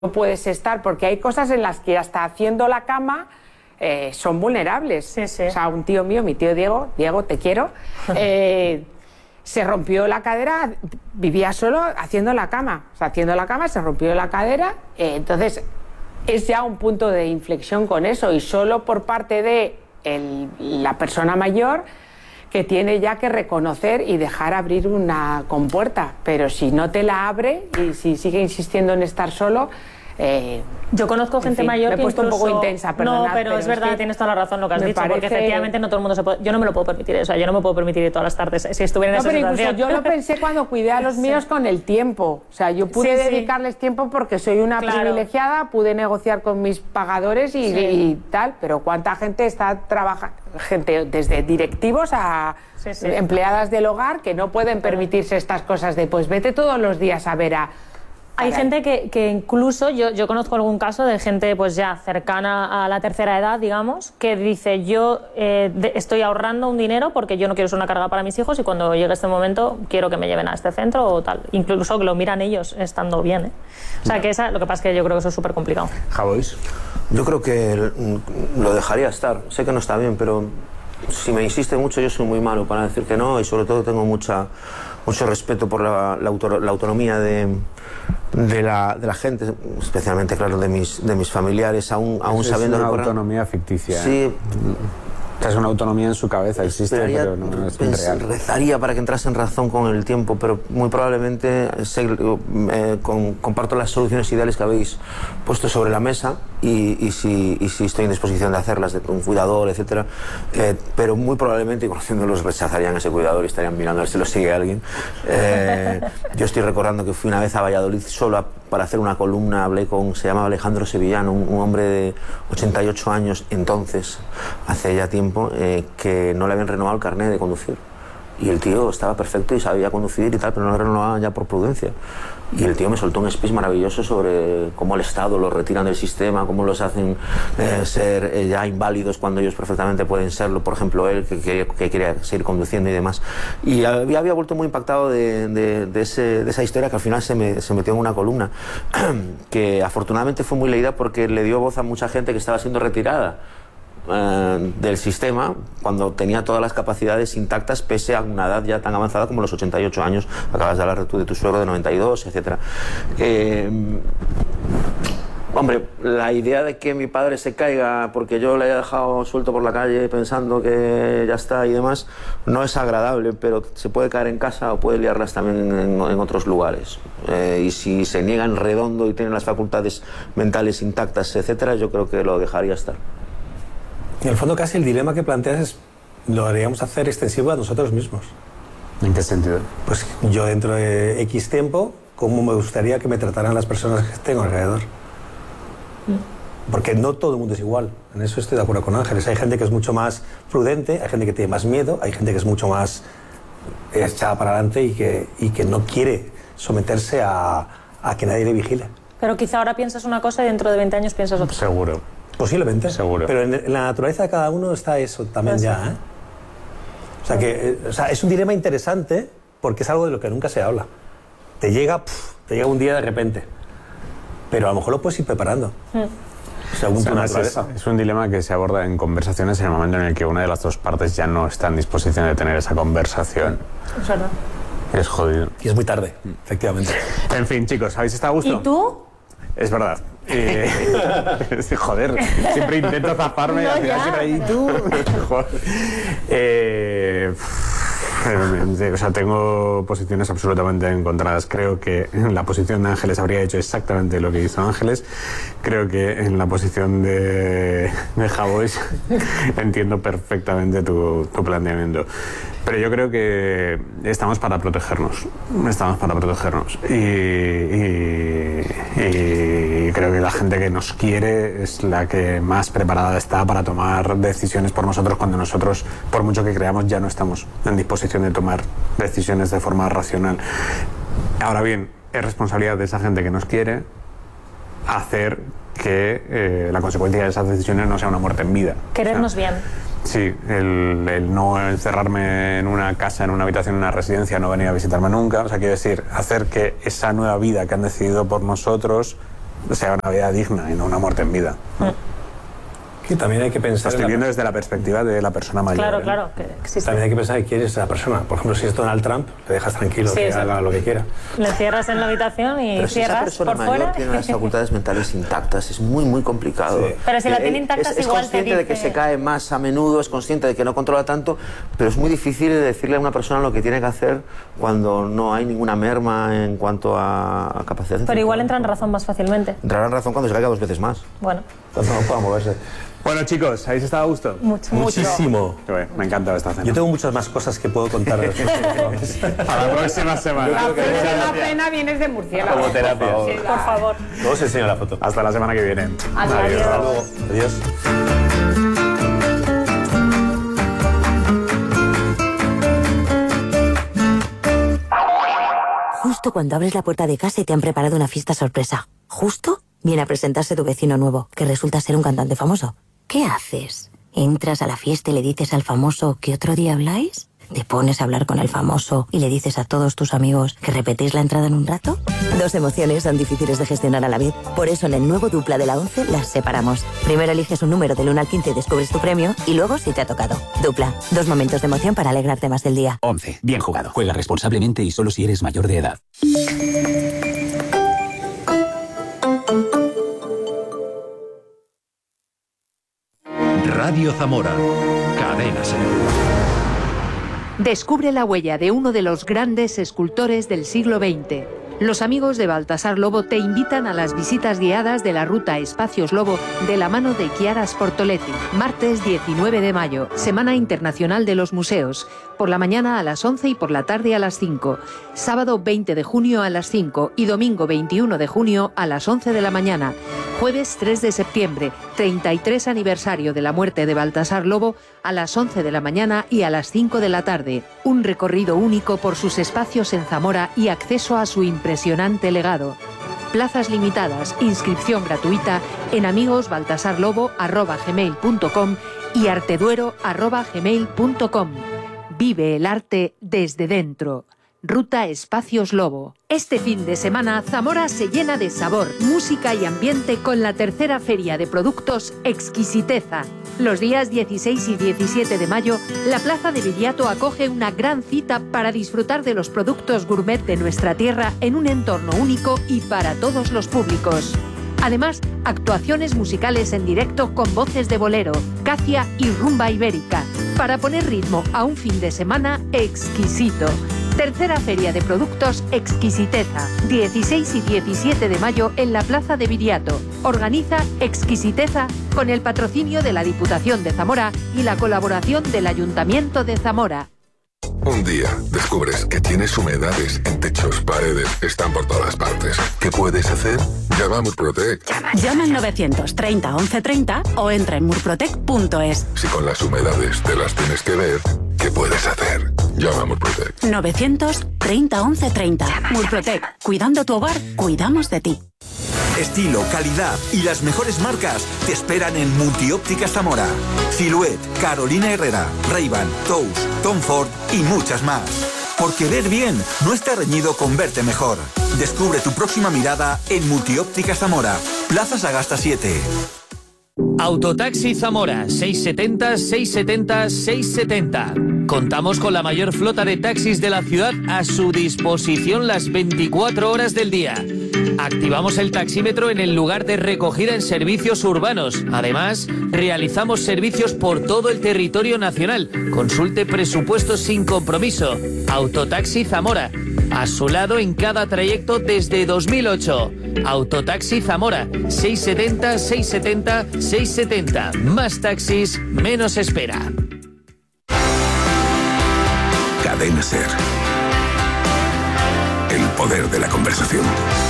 no puedes estar, porque hay cosas en las que hasta haciendo la cama son vulnerables. Sí, sí. O sea, un tío mío, mi tío Diego, te quiero, se rompió la cadera, vivía solo haciendo la cama. O sea, haciendo la cama se rompió la cadera, entonces es ya un punto de inflexión con eso, y solo por parte de la persona mayor, que tiene ya que reconocer y dejar abrir una compuerta. Pero si no te la abre y si sigue insistiendo en estar solo... yo conozco gente mayor me he que puesto incluso... un poco intensa, perdonad, no, pero es verdad, tienes toda la razón lo que has dicho, porque efectivamente no todo el mundo se puede... Yo no me lo puedo permitir, o sea, yo no me puedo permitir ir todas las tardes si estuviera en esa situación. Yo lo pensé cuando cuidé a los míos con el tiempo. O sea, yo pude dedicarles tiempo porque soy una privilegiada, pude negociar con mis pagadores y tal, pero ¿cuánta gente está trabajando? Gente desde directivos a empleadas del hogar que no pueden permitirse estas cosas de pues vete todos los días a ver a... Hay gente que incluso, yo conozco algún caso de gente pues ya cercana a la tercera edad, digamos, que dice yo estoy ahorrando un dinero porque yo no quiero ser una carga para mis hijos y cuando llegue este momento quiero que me lleven a este centro o tal. Incluso que lo miran ellos estando bien, ¿eh? O sea, que lo que pasa es que yo creo que eso es súper complicado. Javois. Yo creo que lo dejaría estar. Sé que no está bien, pero si me insiste mucho yo soy muy malo para decir que no, y sobre todo tengo mucho respeto por la autonomía de la gente, especialmente, claro, de mis familiares, aún sabiendo... Es una autonomía ficticia. Sí. Es una autonomía en su cabeza, existe, pero no es real. Rezaría para que entrase en razón con el tiempo, pero muy probablemente comparto las soluciones ideales que habéis puesto sobre la mesa y si estoy en disposición de hacerlas, de un cuidador, etcétera, pero muy probablemente, y conociéndolos, rechazarían a ese cuidador y estarían mirando a ver si lo sigue alguien. Yo estoy recordando que fui una vez a Valladolid solo para hacer una columna, se llamaba Alejandro Sevillano, un hombre de 88 años entonces, hace ya tiempo, que no le habían renovado el carnet de conducir. Y el tío estaba perfecto y sabía conducir y tal, pero no le renovaban ya por prudencia. Y el tío me soltó un speech maravilloso sobre cómo el Estado los retiran del sistema, cómo los hacen ser ya inválidos cuando ellos perfectamente pueden serlo. Por ejemplo, él, que quería seguir conduciendo y demás. Y había vuelto muy impactado de esa historia, que al final se metió en una columna, que afortunadamente fue muy leída porque le dio voz a mucha gente que estaba siendo retirada del sistema cuando tenía todas las capacidades intactas pese a una edad ya tan avanzada como los 88 años. Acabas de hablar de tu suegro de 92, etc. Hombre, la idea de que mi padre se caiga porque yo le haya dejado suelto por la calle pensando que ya está y demás no es agradable, pero se puede caer en casa o puede liarlas también en otros lugares. Y si se niega en redondo y tiene las facultades mentales intactas, etc., yo creo que lo dejaría estar. En el fondo, casi el dilema que planteas lo haríamos hacer extensivo a nosotros mismos. ¿En qué sentido? Pues yo dentro de X tiempo, ¿cómo me gustaría que me trataran las personas que tengo alrededor? Porque no todo el mundo es igual. En eso estoy de acuerdo con Ángeles. Hay gente que es mucho más prudente, hay gente que tiene más miedo, hay gente que es mucho más echada para adelante y que no quiere someterse a que nadie le vigile. Pero quizá ahora piensas una cosa y dentro de 20 años piensas otra. Seguro. Posiblemente. Seguro. Pero en la naturaleza de cada uno está eso también ya, ¿eh? O sea, es un dilema interesante porque es algo de lo que nunca se habla. Te llega un día de repente. Pero a lo mejor lo puedes ir preparando. Según tu naturaleza. Es un dilema que se aborda en conversaciones en el momento en el que una de las dos partes ya no está en disposición de tener esa conversación. Es verdad. Es jodido. Y es muy tarde, efectivamente. En fin, chicos, ¿habéis estado a gusto? ¿Y tú? Es verdad. Joder, siempre intento zafarme y al final siempre ahí tú. O sea, tengo posiciones absolutamente encontradas. Creo que en la posición de Ángeles habría hecho exactamente lo que hizo Ángeles. Creo que en la posición de Javois entiendo perfectamente tu planteamiento. Pero yo creo que estamos para protegernos. Estamos para protegernos. Y creo que la gente que nos quiere es la que más preparada está para tomar decisiones por nosotros cuando nosotros, por mucho que creamos, ya no estamos en disposición de tomar decisiones de forma racional. Ahora bien, es responsabilidad de esa gente que nos quiere hacer que la consecuencia de esas decisiones no sea una muerte en vida. Querernos bien. Sí, el no encerrarme en una casa, en una habitación, en una residencia, no venir a visitarme nunca. O sea, quiero decir, hacer que esa nueva vida que han decidido por nosotros sea una vida digna y no una muerte en vida, ¿no? Que también hay que pensar... Lo estoy viendo desde la perspectiva de la persona mayor. Claro, ¿eh? claro, que existe. También hay que pensar quién es esa persona. Por ejemplo, si es Donald Trump, le dejas tranquilo que haga lo que quiera. Le encierras en la habitación y pero si cierras esa persona por mayor fuera. tiene las facultades mentales intactas, es muy, muy complicado. Sí. Pero si la tiene intactas, es igual te consciente de que dice- se cae más a menudo, es consciente de que no controla tanto, pero es muy difícil decirle a una persona lo que tiene que hacer cuando no hay ninguna merma en cuanto a capacidad. Pero igual entra en razón más fácilmente. Entrará en razón cuando se caiga 2 veces más. Bueno, Cuando no pueda moverse. Bueno, chicos, ¿habéis estado a gusto? Muchísimo. Qué bueno, me encanta esta cena. Yo tengo muchas más cosas que puedo contar. A la próxima semana. La próxima cena vienes de murciélago. Como terapia. por favor. Luego os enseño la foto. Hasta la semana que viene. Adiós. Hasta luego. Adiós. Justo cuando abres la puerta de casa y te han preparado una fiesta sorpresa. Justo viene a presentarse tu vecino nuevo, que resulta ser un cantante famoso. ¿Qué haces? ¿Entras a la fiesta y le dices al famoso que otro día habláis? ¿Te pones a hablar con el famoso y le dices a todos tus amigos que repetís la entrada en un rato? Dos emociones son difíciles de gestionar a la vez. Por eso en el nuevo Dupla de la 11 las separamos. Primero eliges un número del 1 al 15 y descubres tu premio, y luego si te ha tocado. Dupla, 2 momentos de emoción para alegrarte más del día. 11. Bien jugado. Juega responsablemente y solo si eres mayor de edad. Radio Zamora. Cadena Ser. Descubre la huella de uno de los grandes escultores del siglo XX. Los amigos de Baltasar Lobo te invitan a las visitas guiadas de la ruta Espacios Lobo de la mano de Chiara Sportoletti. Martes 19 de mayo, Semana Internacional de los Museos. Por la mañana a las 11 y por la tarde a las 5. Sábado 20 de junio a las 5 y domingo 21 de junio a las 11 de la mañana. Jueves 3 de septiembre, 33 aniversario de la muerte de Baltasar Lobo, a las 11 de la mañana y a las 5 de la tarde. Un recorrido único por sus espacios en Zamora y acceso a su impresionante legado. Plazas limitadas, inscripción gratuita en amigosbaltasarlobo@gmail.com y arteduero@gmail.com. Vive el arte desde dentro. Ruta Espacios Lobo. Este fin de semana, Zamora se llena de sabor, música y ambiente con la tercera feria de productos Exquisiteza. Los días 16 y 17 de mayo, la Plaza de Viriato acoge una gran cita para disfrutar de los productos gourmet de nuestra tierra en un entorno único y para todos los públicos. Además, actuaciones musicales en directo con voces de bolero, cacia y rumba ibérica, para poner ritmo a un fin de semana exquisito. Tercera Feria de Productos Exquisiteza, 16 y 17 de mayo en la Plaza de Viriato. Organiza Exquisiteza con el patrocinio de la Diputación de Zamora y la colaboración del Ayuntamiento de Zamora. Un día descubres que tienes humedades en techos, paredes, están por todas partes. ¿Qué puedes hacer? Llama a Murprotec. Llama al 930 1130 o entra en murprotec.es. Si con las humedades te las tienes que ver, ¿qué puedes hacer? Llama a Murprotec. 930 1130. Murprotec. Cuidando tu hogar, cuidamos de ti. Estilo, calidad y las mejores marcas te esperan en Multióptica Zamora. Silhouette, Carolina Herrera, Ray-Ban, Tous, Tom Ford y muchas más. Porque ver bien no está reñido con verte mejor. Descubre tu próxima mirada en Multióptica Zamora, Plaza Sagasta 7. Autotaxi Zamora, 670 670 670. Contamos con la mayor flota de taxis de la ciudad a su disposición las 24 horas del día. Activamos el taxímetro en el lugar de recogida en servicios urbanos. Además, realizamos servicios por todo el territorio nacional. Consulte presupuestos sin compromiso. Autotaxi Zamora, a su lado en cada trayecto desde 2008. Autotaxi Zamora, 670 670 670. Más taxis, menos espera. Cadena Ser. El poder de la conversación.